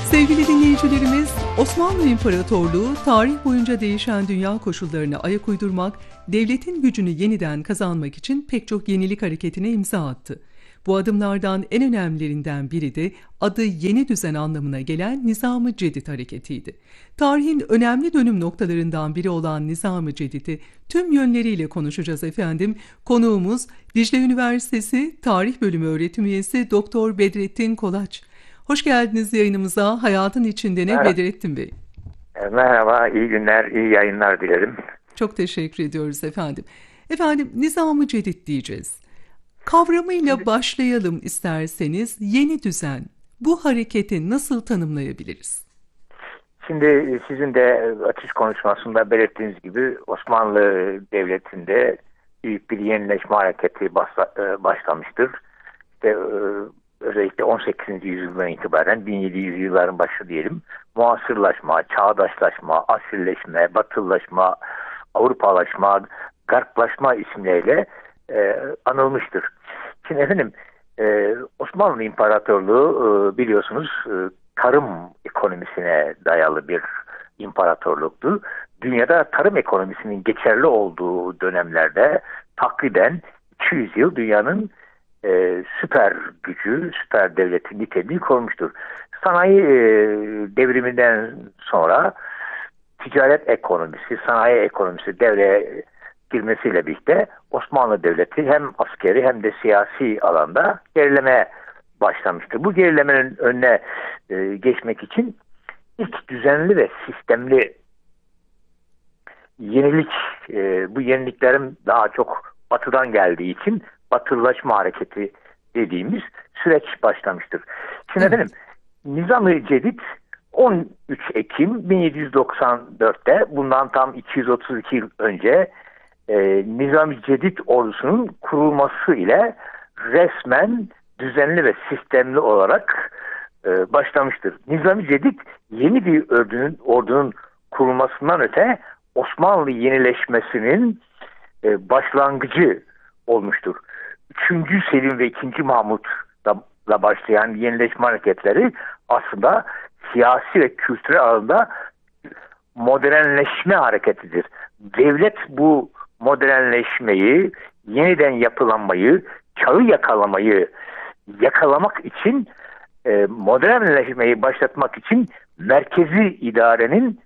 Sevgili dinleyicilerimiz, Osmanlı İmparatorluğu tarih boyunca değişen dünya koşullarına ayak uydurmak, devletin gücünü yeniden kazanmak için pek çok yenilik hareketine imza attı. Bu adımlardan en önemlilerinden biri de adı yeni düzen anlamına gelen Nizam-ı Cedid hareketiydi. Tarihin önemli dönüm noktalarından biri olan Nizam-ı Cedid'i tüm yönleriyle konuşacağız efendim. Konuğumuz Dicle Üniversitesi Tarih Bölümü öğretim üyesi Doktor Bedrettin Kolaç. Hoş geldiniz yayınımıza. Hayatın içinde ne Bedrettin Bey? Merhaba, iyi günler, iyi yayınlar dilerim. Çok teşekkür ediyoruz efendim. Efendim, Nizam-ı Cedid diyeceğiz. Kavramıyla başlayalım isterseniz. Yeni düzen, bu hareketi nasıl tanımlayabiliriz? Şimdi sizin de açış konuşmasında belirttiğiniz gibi Osmanlı Devleti'nde büyük bir yenileşme hareketi başlamıştır. İşte, özellikle 18. yüzyıldan itibaren 1700 yılların başı diyelim, muasırlaşma, çağdaşlaşma, asilleşme, batılılaşma, Avrupalaşma, Garplaşma isimleriyle anılmıştır. Şimdi efendim, Osmanlı İmparatorluğu biliyorsunuz tarım ekonomisine dayalı bir imparatorluktu. Dünyada tarım ekonomisinin geçerli olduğu dönemlerde takriben 200 yıl dünyanın süper gücü, süper devleti niteliği korumuştur. Sanayi devriminden sonra ticaret ekonomisi, sanayi ekonomisi devreye girmesiyle birlikte Osmanlı Devleti hem askeri hem de siyasi alanda gerilemeye başlamıştır. Bu gerilemenin önüne geçmek için ilk düzenli ve sistemli yenilik, bu yeniliklerin daha çok batıdan geldiği için batılılaşma hareketi dediğimiz süreç başlamıştır. Şimdi efendim, Nizam-ı Cedid 13 Ekim 1794'te, bundan tam 232 yıl önce Nizam-ı Cedid ordusunun kurulması ile resmen düzenli ve sistemli olarak başlamıştır. Nizam-ı Cedid yeni bir ordunun kurulmasından öte Osmanlı yenileşmesinin başlangıcı olmuştur. 3. Selim ve 2. Mahmut'la başlayan yenileşme hareketleri aslında siyasi ve kültürel alanda modernleşme hareketidir. Devlet bu modernleşmeyi, yeniden yapılanmayı, çağı yakalamak için, modernleşmeyi başlatmak için merkezi idarenin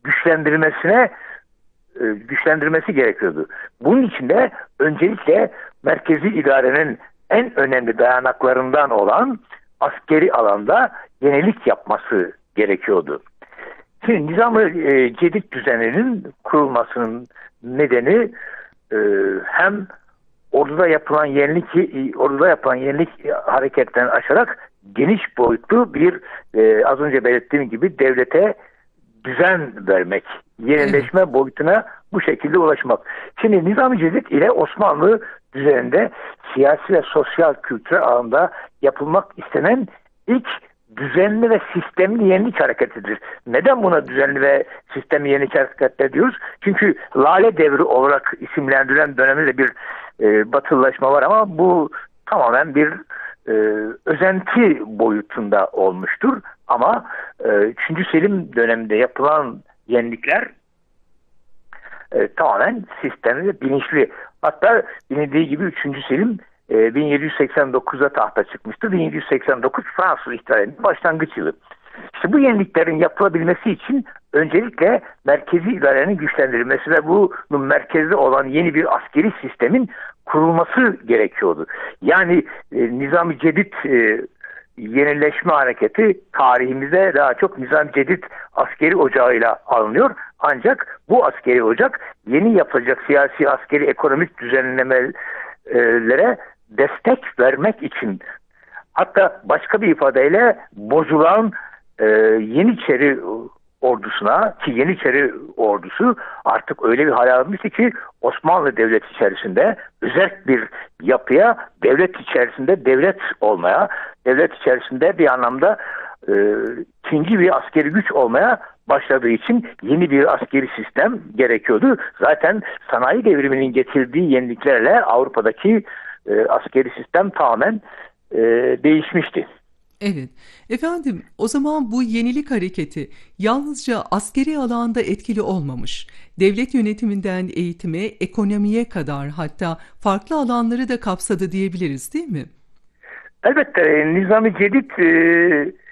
güçlendirmesi gerekiyordu. Bunun için de öncelikle merkezi idarenin en önemli dayanaklarından olan askeri alanda yenilik yapması gerekiyordu. Şimdi Nizam-ı Cedid düzeninin kurulmasının nedeni hem orduda yapılan yenilik hareketlerini aşarak geniş boyutlu bir az önce belirttiğim gibi devlete düzen vermek, yenileşme boyutuna bu şekilde ulaşmak. Şimdi Nizam-ı Cedid ile Osmanlı düzeninde siyasi ve sosyal kültürel alanda yapılmak istenen ilk düzenli ve sistemli yenilik hareketidir. Neden buna düzenli ve sistemli yenilik hareketler diyoruz? Çünkü Lale Devri olarak isimlendirilen dönemde de bir batılılaşma var ama bu tamamen bir özenti boyutunda olmuştur. Ama 3. Selim döneminde yapılan yenilikler tamamen sistemli ve bilinçli. Hatta bilindiği gibi 3. Selim 1789'da tahta çıkmıştır. 1789 Fransız ihtilalinin başlangıç yılı. İşte bu yeniliklerin yapılabilmesi için öncelikle merkezi idarenin güçlendirilmesi ve bunun merkezde olan yeni bir askeri sistemin kurulması gerekiyordu. Yani Nizam-ı Cedid yenileşme hareketi tarihimizde daha çok Nizam-ı Cedid askeri ocağıyla alınıyor. Ancak bu askeri ocak yeni yapılacak siyasi, askeri, ekonomik düzenlemelere destek vermek için, hatta başka bir ifadeyle bozulan Yeniçeri ordusuna, ki Yeniçeri ordusu artık öyle bir hal almıştı ki Osmanlı Devleti içerisinde özerk bir yapıya, devlet içerisinde devlet olmaya, devlet içerisinde bir anlamda ikinci bir askeri güç olmaya başladığı için yeni bir askeri sistem gerekiyordu. Zaten sanayi devriminin getirdiği yeniliklerle Avrupa'daki askeri sistem tamamen değişmişti. Evet. Efendim, o zaman bu yenilik hareketi yalnızca askeri alanda etkili olmamış. Devlet yönetiminden eğitime, ekonomiye kadar hatta farklı alanları da kapsadı diyebiliriz, değil mi? Elbette Nizami Cedid